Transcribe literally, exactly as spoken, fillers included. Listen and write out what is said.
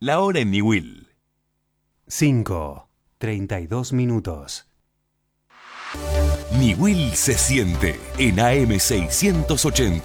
La hora en Niwil. cinco, treinta y dos minutos. Niwil se siente en A M seiscientos ochenta.